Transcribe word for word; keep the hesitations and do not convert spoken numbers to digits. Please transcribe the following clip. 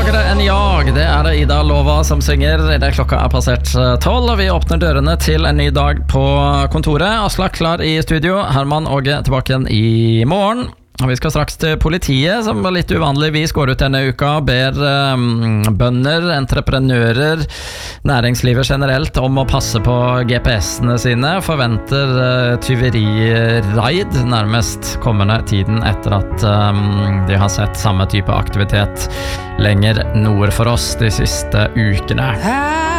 Svagere enn jag, det er det Ida Lova som synger. Det klokka er passert tolv, og vi åpner dørene til en ny dag på kontoret. Aslak klar i studio, Herman Åge tilbake igjen i morgen. Og vi skal straks til politiet, som var litt uvanligvis går ut denne uka, ber um, bønder, entreprenører, næringslivet generelt om å passe på G P S-ene sine, forventer uh, tyveriraid nærmest kommende tiden etter at um, de har sett samme type aktivitet lenger nord for oss de siste ukene.